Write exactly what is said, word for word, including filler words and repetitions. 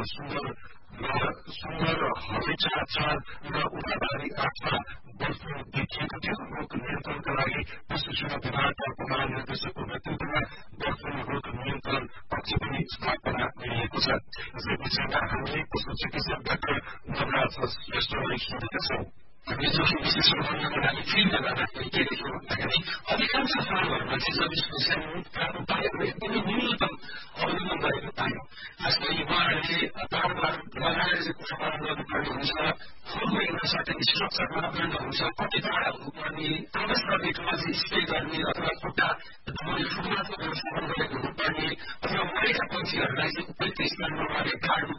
सुन्दर सुन्दर हरेचा चार र उदाबारी आठमा बर्फमा देखिएको थियो। रोग नियन्त्रणका लागि पशु सेवा विभागका उपमहानिर्देशकको नेतृत्वमा बर्फमा रोग नियन्त्रण कक्ष पनि स्थापना गरिएको छ। यसै विषयमा हामीले पशु चिकित्सक डाक्टर नवराज श्रेष्ठलाई सोधेका छौँ। हामीले जोखिम विश्लेषण गर्नको लागि फिल्ड गर्दाखेरि के देख्यौँ भन्दाखेरि अधिकांश ठाउँहरूमा चाहिँ जब स्पेसलका उपायहरू एकदमै न्यूनतम अवलम्बन गरेको पायौँ। जसमा उहाँहरूले बारम्बार लगाएर चाहिँ कुराकानी गर्नुपर्ने हुन्छ, फुलमा एउटा सर्टेन स्ट्रक्चरमा अप्नाउनु हुन्छ, कति टाढा हुनुपर्ने, प्रवेश गर्ने ठाउँमा चाहिँ स्प्रे गर्ने अथवा खुट्टा धुने फुटमाथको व्यवस्थापन गरेको हुनुपर्ने अथवा मरेका पन्छीहरूलाई चाहिँ उपयुक्त स्थानमा उहाँले गाड्नु